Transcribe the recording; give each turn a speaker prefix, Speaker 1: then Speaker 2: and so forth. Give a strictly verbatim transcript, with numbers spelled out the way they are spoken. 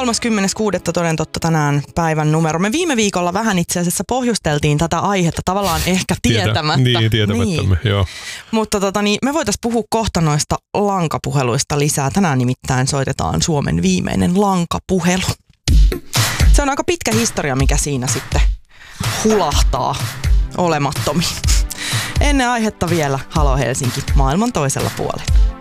Speaker 1: kolmaskymmenes kuudetta toden totta tänään päivän numero. Me viime viikolla vähän itse asiassa pohjusteltiin tätä aihetta tavallaan ehkä tietämättä.
Speaker 2: Tietä, niin, tietämättämme, niin. Joo.
Speaker 1: Mutta tota, niin, me voitaisiin puhua kohta noista lankapuheluista lisää. Tänään nimittäin soitetaan Suomen viimeinen lankapuhelu. Se on aika pitkä historia, mikä siinä sitten hulahtaa olemattomiin. Ennen aihetta vielä Halo Helsinki maailman toisella puolella.